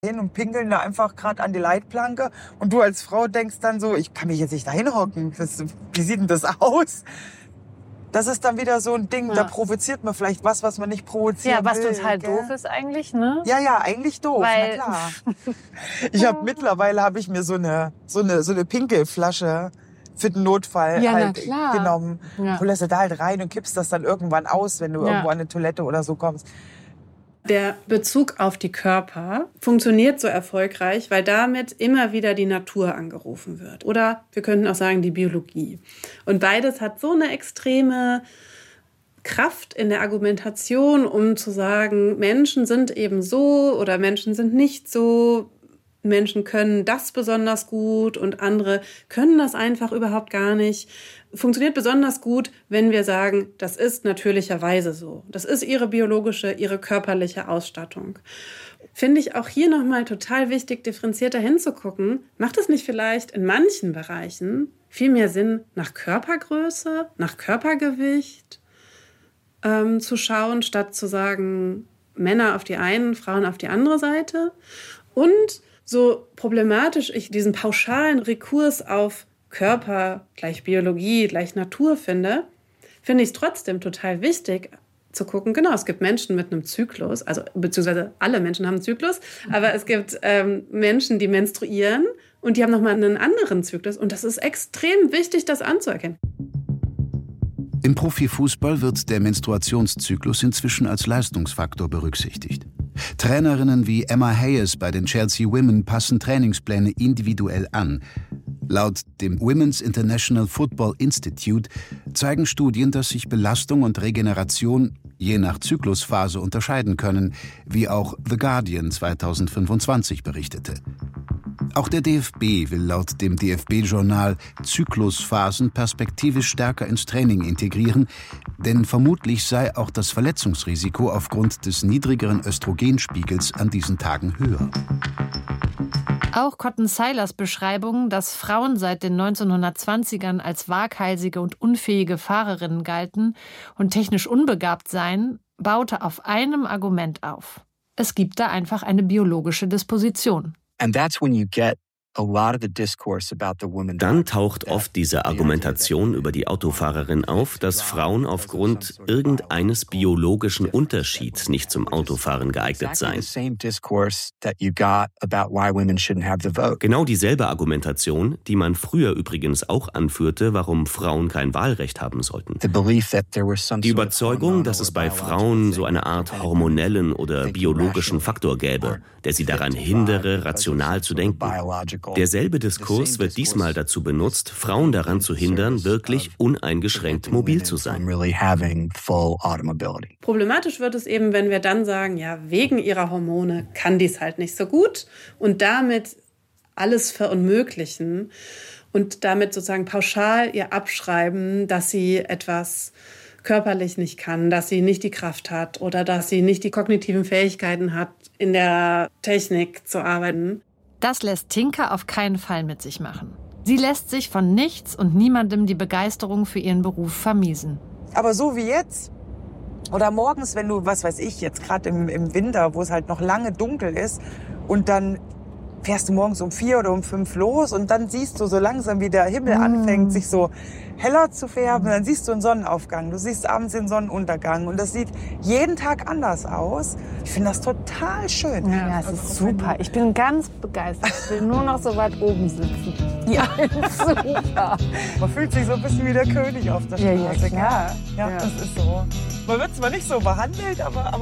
hin und pinkeln da einfach gerade an die Leitplanke. Und du als Frau denkst dann so, ich kann mich jetzt nicht da hinhocken. Wie sieht denn das aus? Das ist dann wieder so ein Ding, da provoziert man vielleicht was man nicht provozieren will. Ja, was total doof ist eigentlich, ne? Ja, eigentlich doof, Weil, na klar. Mittlerweile habe ich mir so eine Pinkelflasche für den Notfall genommen. Ja. Du lässt da halt rein und kippst das dann irgendwann aus, wenn du irgendwo an eine Toilette oder so kommst. Der Bezug auf die Körper funktioniert so erfolgreich, weil damit immer wieder die Natur angerufen wird. Oder wir könnten auch sagen, die Biologie. Und beides hat so eine extreme Kraft in der Argumentation, um zu sagen, Menschen sind eben so oder Menschen sind nicht so. Menschen können das besonders gut und andere können das einfach überhaupt gar nicht. Funktioniert besonders gut, wenn wir sagen, das ist natürlicherweise so. Das ist ihre biologische, ihre körperliche Ausstattung. Finde ich auch hier nochmal total wichtig, differenzierter hinzugucken. Macht es nicht vielleicht in manchen Bereichen viel mehr Sinn, nach Körpergröße, nach Körpergewicht zu schauen, statt zu sagen, Männer auf die eine, Frauen auf die andere Seite? Und so problematisch ich diesen pauschalen Rekurs auf Körper gleich Biologie gleich Natur finde ich es trotzdem total wichtig zu gucken, genau, es gibt Menschen mit einem Zyklus, also beziehungsweise alle Menschen haben einen Zyklus, aber es gibt Menschen, die menstruieren und die haben nochmal einen anderen Zyklus und das ist extrem wichtig, das anzuerkennen. Im Profifußball wird der Menstruationszyklus inzwischen als Leistungsfaktor berücksichtigt. Trainerinnen wie Emma Hayes bei den Chelsea Women passen Trainingspläne individuell an. Laut dem Women's International Football Institute zeigen Studien, dass sich Belastung und Regeneration je nach Zyklusphase unterscheiden können, wie auch The Guardian 2025 berichtete. Auch der DFB will laut dem DFB-Journal Zyklusphasen perspektivisch stärker ins Training integrieren, denn vermutlich sei auch das Verletzungsrisiko aufgrund des niedrigeren Östrogenspiegels an diesen Tagen höher. Auch Cotton Seilers Beschreibung, dass Frauen seit den 1920ern als waghalsige und unfähige Fahrerinnen galten und technisch unbegabt seien, baute auf einem Argument auf. Es gibt da einfach eine biologische Disposition. Dann taucht oft diese Argumentation über die Autofahrerin auf, dass Frauen aufgrund irgendeines biologischen Unterschieds nicht zum Autofahren geeignet seien. Genau dieselbe Argumentation, die man früher übrigens auch anführte, warum Frauen kein Wahlrecht haben sollten. Die Überzeugung, dass es bei Frauen so eine Art hormonellen oder biologischen Faktor gäbe, der sie daran hindere, rational zu denken. Derselbe Diskurs wird diesmal dazu benutzt, Frauen daran zu hindern, wirklich uneingeschränkt mobil zu sein. Problematisch wird es eben, wenn wir dann sagen, ja, wegen ihrer Hormone kann dies halt nicht so gut und damit alles verunmöglichen und damit sozusagen pauschal ihr abschreiben, dass sie etwas körperlich nicht kann, dass sie nicht die Kraft hat oder dass sie nicht die kognitiven Fähigkeiten hat, in der Technik zu arbeiten. Das lässt Tinka auf keinen Fall mit sich machen. Sie lässt sich von nichts und niemandem die Begeisterung für ihren Beruf vermiesen. Aber so wie jetzt oder morgens, wenn du, was weiß ich, jetzt gerade im Winter, wo es halt noch lange dunkel ist und dann fährst du morgens um 4 oder um 5 los und dann siehst du so langsam, wie der Himmel anfängt, sich so heller zu färben. Dann siehst du einen Sonnenaufgang, du siehst abends den Sonnenuntergang und das sieht jeden Tag anders aus. Ich finde das total schön. Ja, es ist super. Ich bin ganz begeistert. Ich will nur noch so weit oben sitzen. Ja, super. Man fühlt sich so ein bisschen wie der König auf der Straße. Ja, klar. Ja, das ist so. Man wird zwar nicht so behandelt, aber